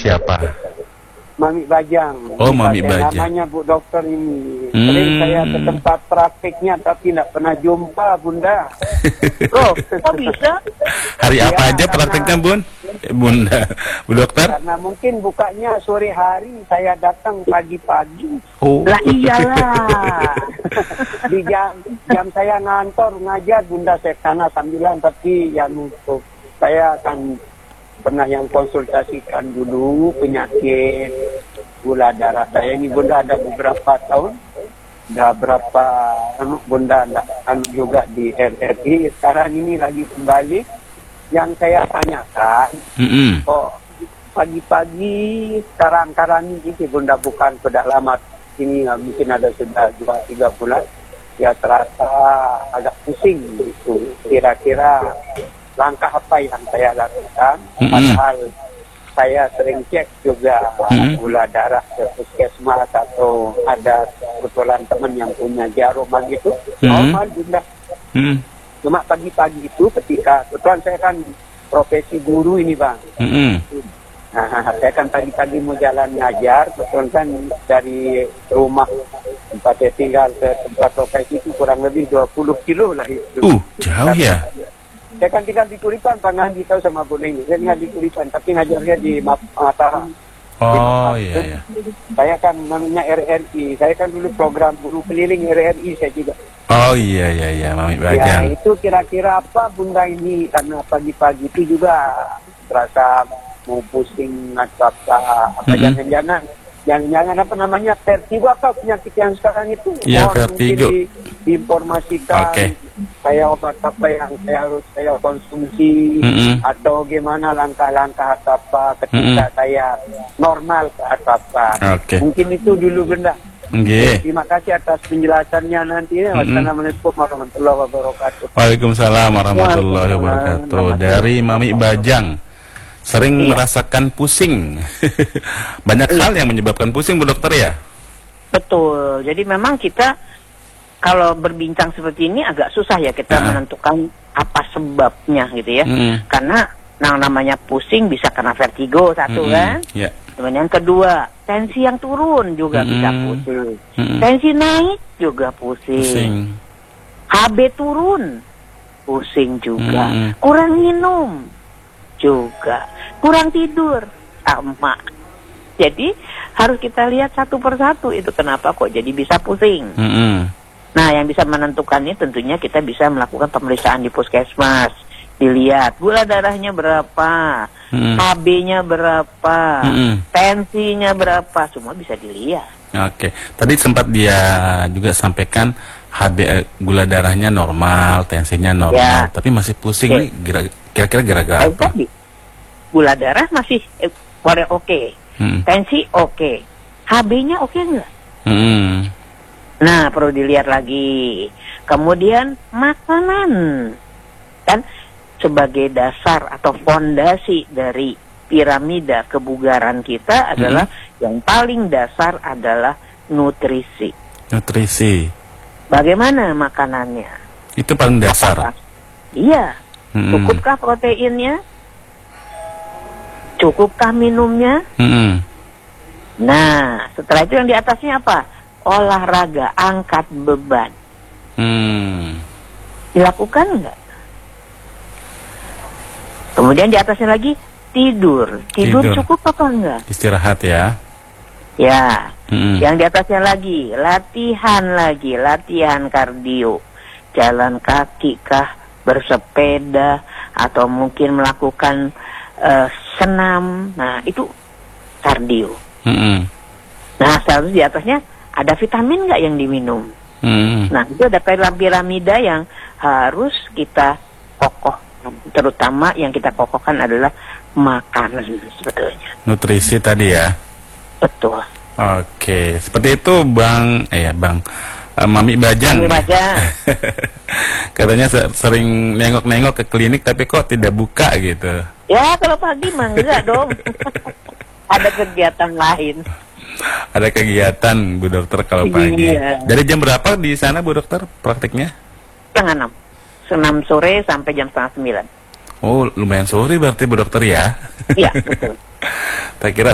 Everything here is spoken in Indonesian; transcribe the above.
Siapa? Mami Bajang. Oh, Mami Bajang. Namanya Bu Dokter ini. Sering saya ke tempat praktiknya tapi tidak pernah jumpa, Bunda. Loh, kok bisa? Hari apa Ya, aja prakteknya, Bun? Bunda, Bu Dokter? Karena mungkin bukanya sore hari, saya datang pagi-pagi. Oh. Lah iyalah. Di jam saya ngantor ngajar, Bunda, saya sana sambilan, tapi yang untuk saya akan pernah yang konsultasikan dulu penyakit gula darah saya ini, Bunda, ada beberapa tahun, udah berapa Bunda juga di RRI, sekarang ini lagi kembali. Yang saya tanyakan, kok pagi-pagi sekarang ini Bunda, bukan sudah lama ini, mungkin ada sudah 2-3 bulan, ya terasa agak pusing gitu. Kira-kira langkah apa yang saya lakukan? Padahal saya sering cek juga gula darah ke puskesmas atau ada kebetulan teman yang punya jarum gitu, normal, Bunda. Cuma pagi-pagi itu ketika kebetulan saya kan profesi guru ini, Bang. Nah, saya kan pagi-pagi mau jalan ngajar, kebetulan kan dari rumah tempat saya tinggal ke tempat profesi itu kurang lebih 20 kilo lah itu. Jauh ya? Saya kan tinggal di Kuripan, Pak Ngandi tahu sama Bu Neng. Saya tinggal di Kuripan, tapi ngajarnya di Mataram. Oh iya. Saya kan namanya RRI. Saya kan dulu program guru keliling RRI saya juga. Oh iya, Mami Bajang. Ya itu kira-kira apa, Bunda, ini karena pagi-pagi itu juga terasa mau pusing atau apa jangan-jangan apa namanya vertigo, apa penyakit yang sekarang itu? Iya, vertigo. Diinformasikan. Saya obat apa yang saya konsumsi atau gimana langkah-langkah atau apa ketika saya normal atau apa. Mungkin itu dulu, Bunda. Terima kasih atas penjelasannya nanti. Wassalamualaikum warahmatullahi wabarakatuh. Waalaikumsalam warahmatullahi wabarakatuh. Dari Mami Bajang, sering merasakan pusing. Banyak hal yang menyebabkan pusing, Bu Dokter, ya? Betul. Jadi memang kita kalau berbincang seperti ini agak susah ya kita menentukan apa sebabnya gitu ya. Karena namanya pusing bisa karena vertigo satu kan. Kemudian yang kedua, tensi yang turun juga bisa pusing. Tensi naik juga pusing. HB turun, pusing juga. Kurang minum juga. Kurang tidur, sama. Jadi harus kita lihat satu persatu itu kenapa kok jadi bisa pusing. Nah, yang bisa menentukannya tentunya kita bisa melakukan pemeriksaan di puskesmas. Dilihat gula darahnya berapa, HB-nya berapa, tensinya berapa, semua bisa dilihat. Oke, tadi sempat dia juga sampaikan HB gula darahnya normal, tensinya normal, tapi masih pusing nih, kira-kira gara-gara apa? Tadi gula darah masih oke, tensi oke, HB-nya oke nggak? Nah, perlu dilihat lagi. Kemudian makanan, kan sebagai dasar atau fondasi dari piramida kebugaran kita adalah yang paling dasar adalah nutrisi. Nutrisi. Bagaimana makanannya? Itu paling dasar. Iya. Cukupkah proteinnya? Cukupkah minumnya? Nah, setelah itu yang di atasnya apa? Olahraga, angkat beban. Dilakukan nggak? Kemudian di atasnya lagi tidur cukup apa enggak? Istirahat ya. Ya. Yang di atasnya lagi latihan kardio, jalan kaki kah, bersepeda, atau mungkin melakukan senam. Nah itu kardio. Nah seharusnya di atasnya ada vitamin nggak yang diminum? Nah itu ada piramida yang harus kita kokoh. Terutama yang kita kokohkan adalah makanan sebetulnya. Nutrisi tadi ya? Betul. Oke, seperti itu Bang Mami Bajang. Mami Bajang. Katanya sering nengok-nengok ke klinik tapi kok tidak buka gitu. Ya kalau pagi mah enggak dong. Ada kegiatan lain. Ada kegiatan Bu Dokter kalau pagi. Dari jam berapa di sana Bu Dokter prakteknya? 5:30. 6 sore sampai jam 8:30. Oh lumayan sore berarti Bu Dokter ya? Iya betul. Tak kira